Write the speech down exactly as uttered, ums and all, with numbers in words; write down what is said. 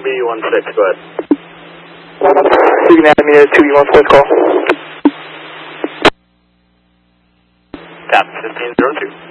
B one six, go ahead. You can add me a two B one fourth call. Tap fifteen zero two.